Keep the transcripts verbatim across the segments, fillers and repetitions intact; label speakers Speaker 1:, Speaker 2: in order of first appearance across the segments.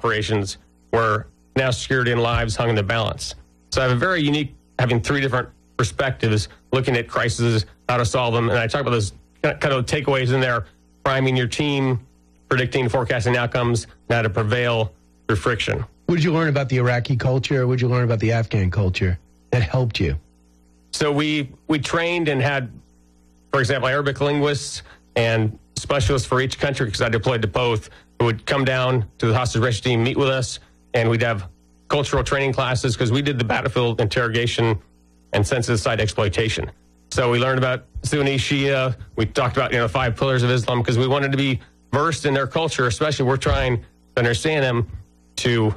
Speaker 1: operations where national security and lives hung in the balance. So I have a very unique, having three different perspectives, looking at crises, how to solve them. And I talk about those kind of takeaways in there, priming your team, predicting, forecasting outcomes, and how to prevail through friction.
Speaker 2: What did you learn about the Iraqi culture? What did you learn about the Afghan culture that helped you?
Speaker 1: So we, we trained and had, for example, Arabic linguists and specialists for each country, because I deployed to both, who would come down to the hostage rescue team, meet with us, and we'd have cultural training classes, because we did the battlefield interrogation and sensitive site exploitation. So we learned about Sunni, Shia. We talked about, you know, five pillars of Islam, because we wanted to be versed in their culture, especially we're trying to understand them. To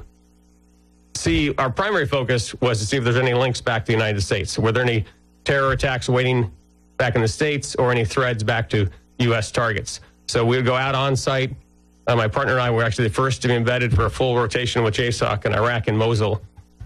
Speaker 1: see, our primary focus was to see if there's any links back to the United States. Were there any terror attacks waiting back in the States or any threads back to U S targets? So we would go out on site. Uh, my partner and I were actually the first to be embedded for a full rotation with J SOC in Iraq and Mosul.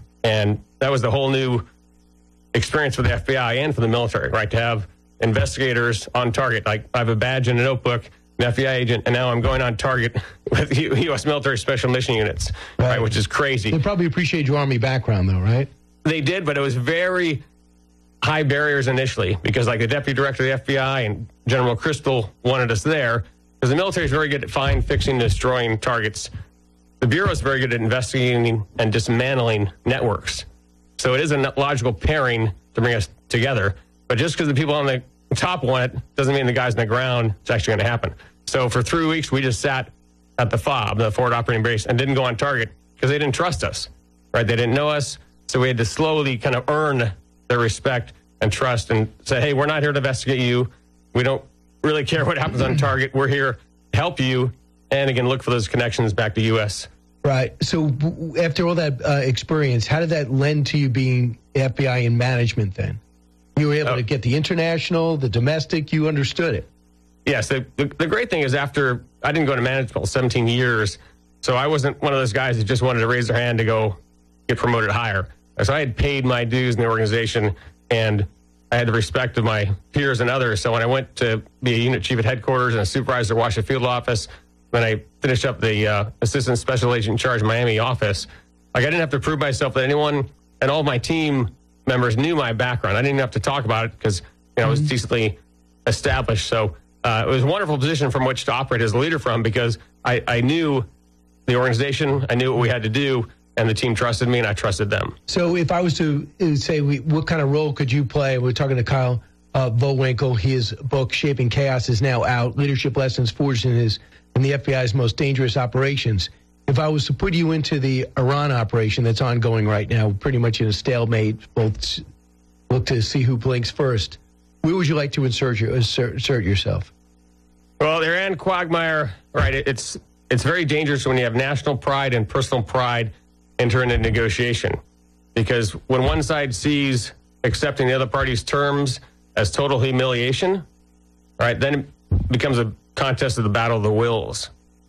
Speaker 1: And that was the whole new experience for the F B I and for the military, right? To have investigators on target. Like, I have a badge and a notebook, an F B I agent, and now I'm going on target with U S military special mission units, right. right, which is crazy.
Speaker 2: They probably appreciate your Army background, though, right?
Speaker 1: They did, but it was very high barriers initially, because like the deputy director of the F B I and General Crystal wanted us there, because the military is very good at finding, fixing, destroying targets. The Bureau is very good at investigating and dismantling networks. So it is a logical pairing to bring us together. But just because the people on the top want it doesn't mean the guys on the ground it's actually going to happen. So for three weeks, we just sat at the F O B, the Forward Operating Base, and didn't go on target because they didn't trust us, right? They didn't know us. So we had to slowly kind of earn their respect and trust and say, hey, we're not here to investigate you. We don't really care what happens on target. We're here to help you. And again, look for those connections back to U S.
Speaker 2: Right. So after all that uh, experience, how did that lend to you being F B I in management then? You were able oh. to get the international, the domestic, you understood it.
Speaker 1: Yes. The, the, the great thing is, after I didn't go to management for seventeen years, so I wasn't one of those guys that just wanted to raise their hand to go get promoted higher. So I had paid my dues in the organization, and I had the respect of my peers and others. So when I went to be a unit chief at headquarters and a supervisor at Washington Field Office, when I finished up the uh, assistant special agent in charge Miami office, like I didn't have to prove myself to anyone, and all of my team members knew my background. I didn't even have to talk about it because, you know, I was decently established. So uh, it was a wonderful position from which to operate as a leader from, because I, I knew the organization, I knew what we had to do, and the team trusted me, and I trusted them.
Speaker 2: So if I was to say, we, what kind of role could you play? We're talking to Kyle uh, Vohwinkel. His book, Shaping Chaos, is now out. Leadership Lessons Forged in, his, in the F B I's Most Dangerous Operations. If I was to put you into the Iran operation that's ongoing right now, pretty much in a stalemate, both look to see who blinks first, where would you like to insert, your, insert, insert yourself?
Speaker 1: Well, the Iran quagmire, right, it, it's it's very dangerous when you have national pride and personal pride enter into negotiation. Because when one side sees accepting the other party's terms as total humiliation, right, then it becomes a contest of the battle of the wills.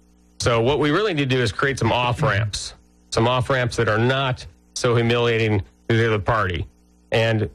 Speaker 1: So what we really need to do is create some off-ramps, some off-ramps that are not so humiliating to the other party. And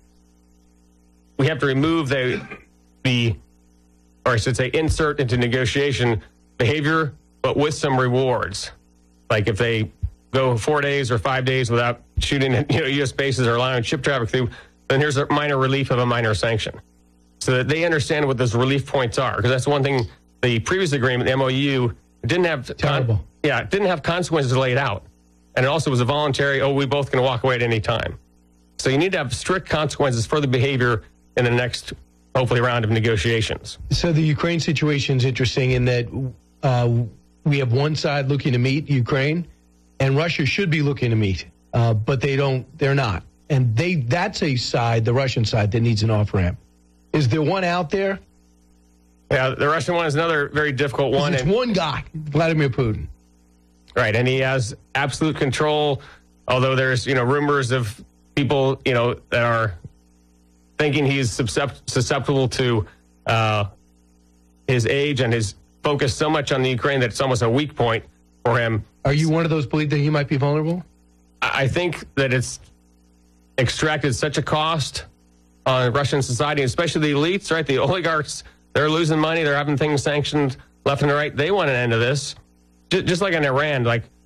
Speaker 1: we have to remove the, the, or I should say, insert into negotiation behavior, but with some rewards. Like if they go four days or five days without shooting at, you know, U S bases or allowing ship traffic through, then here's a minor relief of a minor sanction. So that they understand what those relief points are. Because that's one thing, the previous agreement, the M O U, didn't have
Speaker 2: Terrible.
Speaker 1: Yeah, it didn't have consequences laid out. And it also was a voluntary, oh, we both can walk away at any time. So you need to have strict consequences for the behavior in the next, hopefully, round of negotiations.
Speaker 2: So the Ukraine situation is interesting in that uh, we have one side looking to meet Ukraine, and Russia should be looking to meet, uh, but they don't, they're not. And they that's a side, the Russian side, that needs an off-ramp. Is there one out there?
Speaker 1: Yeah, the Russian one is another very difficult one.
Speaker 2: It's
Speaker 1: and,
Speaker 2: one guy, Vladimir Putin.
Speaker 1: Right, and he has absolute control, although there's, you know, rumors of people, you know, that are thinking he's susceptible to uh, his age and his focus so much on the Ukraine that it's almost a weak point for him.
Speaker 2: Are you one of those believe that he might be vulnerable?
Speaker 1: I think that it's extracted such a cost on Russian society, especially the elites, right? The oligarchs, they're losing money. They're having things sanctioned left and right. They want an end to this. Just like in Iran, like